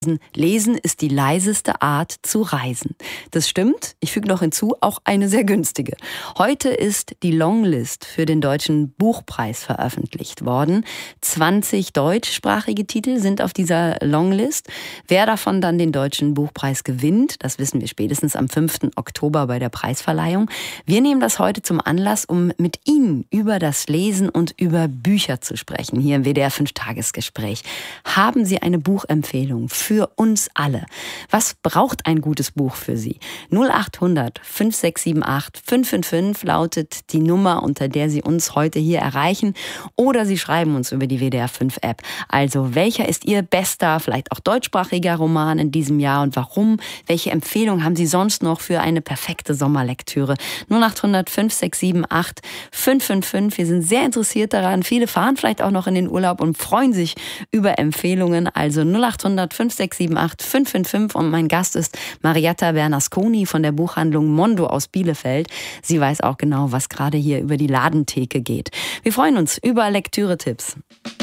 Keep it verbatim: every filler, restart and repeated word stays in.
Lesen ist die leiseste Art zu reisen. Das stimmt. Ich füge noch hinzu, auch eine sehr günstige. Heute ist die Longlist für den Deutschen Buchpreis veröffentlicht worden. zwanzig deutschsprachige Titel sind auf dieser Longlist. Wer davon dann den Deutschen Buchpreis gewinnt, das wissen wir spätestens am fünften Oktober bei der Preisverleihung. Wir nehmen das heute zum Anlass, um mit Ihnen über das Lesen und über Bücher zu sprechen, hier im W D R fünf Tagesgespräch. Haben Sie eine Buchempfehlung für für uns alle? Was braucht ein gutes Buch für Sie? null acht hundert fünf sechs sieben acht fünf fünf fünf lautet die Nummer, unter der Sie uns heute hier erreichen. Oder Sie schreiben uns über die W D R fünf App. Also, welcher ist Ihr bester, vielleicht auch deutschsprachiger Roman in diesem Jahr und warum? Welche Empfehlung haben Sie sonst noch für eine perfekte Sommerlektüre? null acht hundert fünf sechs sieben acht fünf fünf fünf. Wir sind sehr interessiert daran. Viele fahren vielleicht auch noch in den Urlaub und freuen sich über Empfehlungen. Also null acht hundert fünf sechs sieben acht fünf fünf fünf und mein Gast ist Marietta Bernasconi von der Buchhandlung Mondo aus Bielefeld. Sie weiß auch genau, was gerade hier über die Ladentheke geht. Wir freuen uns über Lektüre-Tipps.